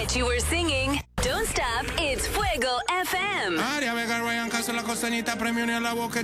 bet you were singing. Don't stop, it's Fuego FM. María Vega, Ryan Castro, la costeñita, premio ni a la boca.